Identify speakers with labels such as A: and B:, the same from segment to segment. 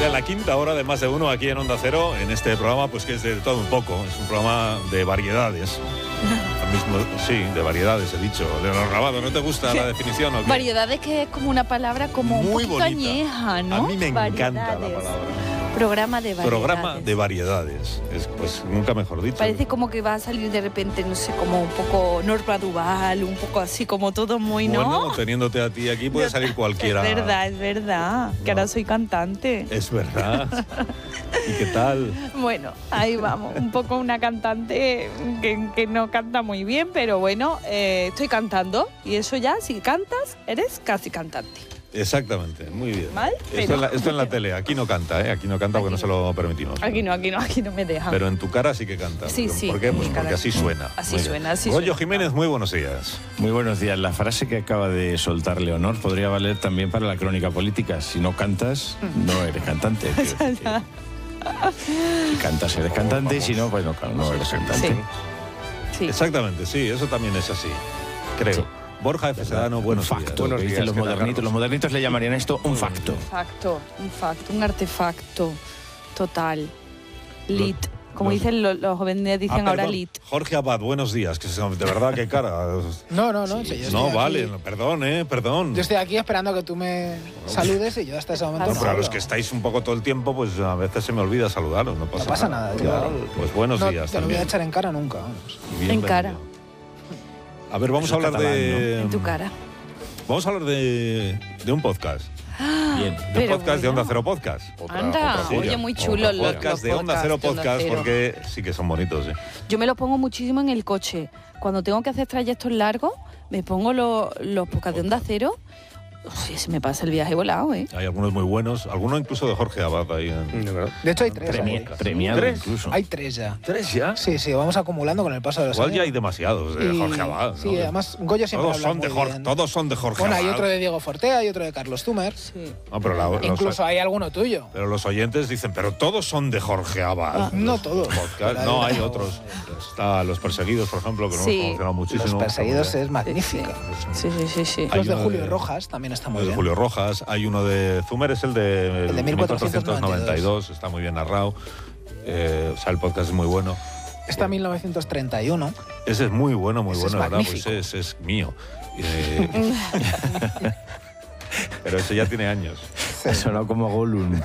A: de la quinta hora de Más de Uno aquí en Onda Cero, en este programa, pues que es de todo un poco, es un programa de variedades. Sí, de variedades, he dicho. Leonor Rabado, ¿no te gusta la definición o qué?
B: Variedades, que es como una palabra como
A: muy
B: un poquito
A: bonita.
B: añeja, ¿no?
A: A mí me encanta la
B: Variedades.
A: palabra.
B: Programa de variedades.
A: Programa de variedades. Pues nunca mejor dicho.
B: Parece como que va a salir de repente, no sé, como un poco Norma Duval, un poco así, como todo muy, ¿no?
A: Bueno, teniéndote a ti aquí puede salir cualquiera.
B: Es verdad, que ahora soy cantante.
A: Es verdad. ¿Y qué tal?
B: Bueno, ahí vamos, un poco una cantante que no canta muy bien, pero bueno, estoy cantando y eso ya, si cantas, eres casi cantante.
A: Exactamente, muy bien.
B: ¿Mal?
A: Esto en la tele, aquí no canta, ¿eh? Aquí no canta porque no se lo permitimos.
B: Aquí no me dejan.
A: Pero en tu cara sí que canta.
B: Sí, sí.
A: ¿Por qué? Pues porque así suena.
B: Así suena.
A: Goyo Jiménez, muy buenos días.
C: Muy buenos días. La frase que acaba de soltar Leonor podría valer también para la crónica política. Si no cantas, no eres cantante. Si cantas, eres cantante, y si no, pues no eres cantante.
B: Sí.
A: Exactamente, sí, eso también es así, creo. Sí. Borja F. Sedano, buenos días.
C: Buenos días. Los modernitos le llamarían esto un facto.
B: Un artefacto total. Lit. Como dicen los jóvenes, dicen ahora lit.
A: Jorge Abad, buenos días. Que de verdad, qué cara.
D: No.
A: Sí, no, vale, perdón.
D: Yo estoy aquí esperando que tú me saludes y yo hasta ese momento.
A: No, pero a los que estáis un poco todo el tiempo, pues a veces se me olvida saludaros. No pasa
D: nada.
A: Pues buenos días.
D: Te lo voy a echar en cara nunca. Vamos.
B: En cara.
A: A ver, vamos a hablar de...
B: En tu cara.
A: Vamos a hablar de un podcast.
C: Bien.
A: De un podcast de Onda Cero Podcast.
B: Anda, oye, muy chulo los
A: podcast de Onda Cero Podcast, porque sí que son bonitos.
B: Yo me los pongo muchísimo en el coche. Cuando tengo que hacer trayectos largos, me pongo los podcasts de Onda Cero. Sí, se me pasa el viaje volado, ¿eh?
A: Hay algunos muy buenos, algunos incluso de Jorge Abad ahí.
D: De hecho hay tres.
C: Premiado incluso.
D: Hay tres ya.
A: ¿Tres ya?
D: Sí, vamos acumulando con el paso de los años.
A: Igual ya hay demasiados de Jorge Abad.
D: Sí, ¿no? Además Goyo siempre habla muy bien.
A: Todos son de Jorge Abad.
D: Bueno, hay otro de Diego Fortea, hay otro de Carlos Zumer.
B: Sí.
A: No, pero
D: incluso hay alguno tuyo.
A: Pero los oyentes dicen, pero todos son de Jorge Abad.
D: No todos.
A: No, hay otros. Está Los Perseguidos, por ejemplo, que no hemos promocionado muchísimo.
D: Los Perseguidos es magnífico.
B: Sí.
D: Los de Julio Rojas también está muy bien.
A: Los de Julio Rojas. Hay uno de Zumer, es el de
D: 1492.
A: Está muy bien narrado. El podcast es muy bueno.
D: Está 1931.
A: Ese es muy bueno,
D: Es
A: ¿verdad?
D: magnífico.
A: Pues ese es mío. Pero ese ya tiene años.
C: Sonó como Gollum.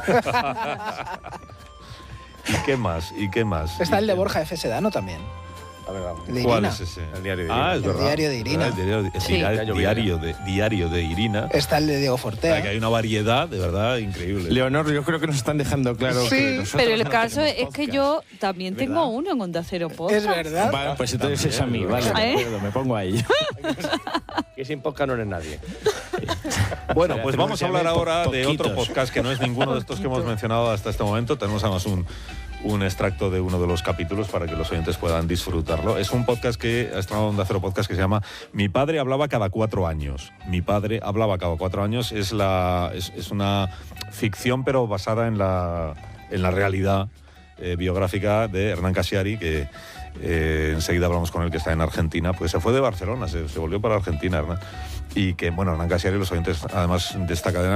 A: ¿Y qué más?
D: Está el de Borja F. Sedano también.
A: A ver, vamos.
D: De
A: ¿Cuál
D: Irina.
A: es ese?
C: El diario de
A: Irina.
C: Irina.
A: Es verdad.
D: El diario de Irina.
A: Diario de Irina.
D: Está el de Diego Fortea.
A: Que hay una variedad, de verdad, increíble.
C: Leonor, yo creo que nos están dejando claro que nosotros
B: pero el
C: no
B: caso
C: tenemos
B: es que
C: podcast.
B: yo también tengo uno en Onda Cero Podcast.
D: Es verdad.
C: Vale, pues entonces es a mí, vale, de acuerdo, me pongo ahí.
E: Que sin podcast no eres nadie.
A: Bueno, pues vamos a hablar ahora de otro podcast que no es ninguno de estos que hemos mencionado hasta este momento. Tenemos además un extracto de uno de los capítulos para que los oyentes puedan disfrutarlo. Es un podcast que ha estrenado Onda Cero Podcast que se llama Mi padre hablaba cada 4 años. Mi padre hablaba cada 4 años. Es una ficción, pero basada en la realidad biográfica de Hernán Casiari, que enseguida hablamos con él, que está en Argentina, pues se fue de Barcelona, se volvió para Argentina, Hernán. Y que, bueno, Hernán Casiari, los oyentes, además de esta cadena,